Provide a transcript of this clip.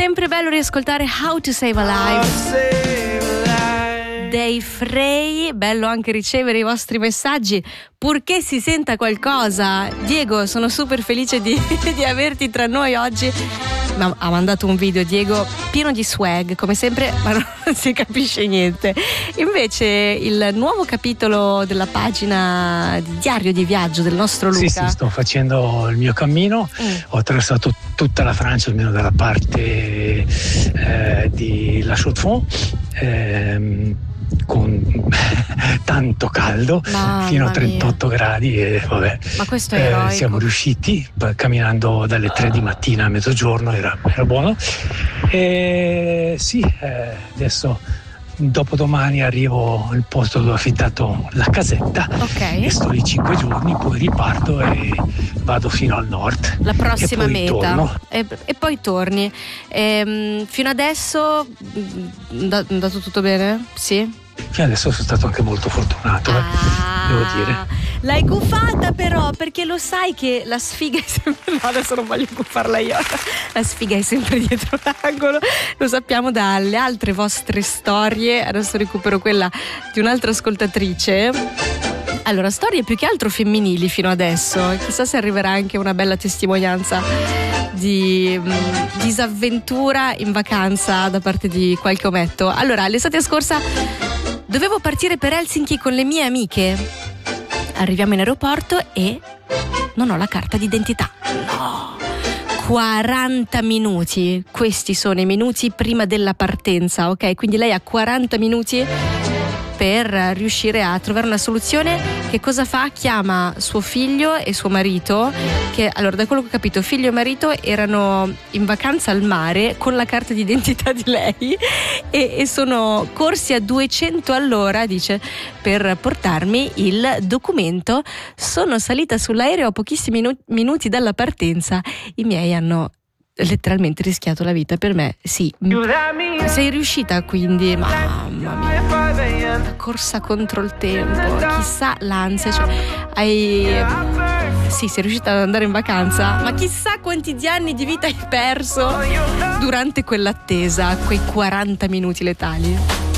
sempre bello riascoltare How to Save a Life dei Frey, bello anche ricevere i vostri messaggi purché si senta qualcosa. Diego, sono super felice di averti tra noi oggi. Ha mandato un video, Diego, pieno di swag come sempre, ma non si capisce niente. Invece il nuovo capitolo della pagina di diario di viaggio del nostro Luca. Sì, sto facendo il mio cammino. Ho attraversato tutta la Francia, almeno dalla parte di La Chaux-de-Fonds, con tanto caldo, fino a 38 gradi e vabbè. Ma questo è eroico. Siamo riusciti camminando dalle 3 di mattina a mezzogiorno, era buono. E adesso dopodomani arrivo al posto dove ho affittato la casetta, okay. E sto lì 5 giorni, poi riparto e vado fino al nord. La prossima e poi meta torno. E poi torni. Fino adesso è andato tutto bene? Sì? Fino adesso sono stato anche molto fortunato, devo dire. L'hai guffata però, perché lo sai che la sfiga è sempre... No, adesso non voglio guffarla io. La sfiga è sempre dietro l'angolo. Lo sappiamo dalle altre vostre storie. Adesso recupero quella di un'altra ascoltatrice. Allora, storie più che altro femminili fino adesso. Chissà se arriverà anche una bella testimonianza di disavventura in vacanza da parte di qualche ometto. Allora, l'estate scorsa dovevo partire per Helsinki con le mie amiche. Arriviamo in aeroporto e non ho la carta d'identità. No! 40 minuti. Questi sono i minuti prima della partenza, ok? Quindi lei ha 40 minuti per riuscire a trovare una soluzione. Che cosa fa? Chiama suo figlio e suo marito, che allora, da quello che ho capito, figlio e marito erano in vacanza al mare con la carta d'identità di lei e sono corsi a 200 all'ora, dice, per portarmi il documento. Sono salita sull'aereo a pochissimi minuti dalla partenza. I miei hanno letteralmente rischiato la vita per me. Sì, sei riuscita quindi, mamma mia, corsa contro il tempo, chissà l'ansia, sei riuscita ad andare in vacanza, ma chissà quanti anni di vita hai perso durante quell'attesa, quei 40 minuti letali.